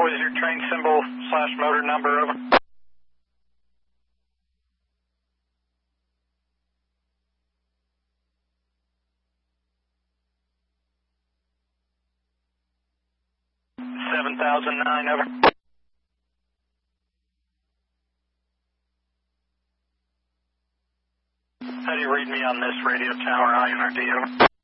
What is your train symbol / motor number? Over. $7,009, over. How do you read me on this radio tower, INRD, over?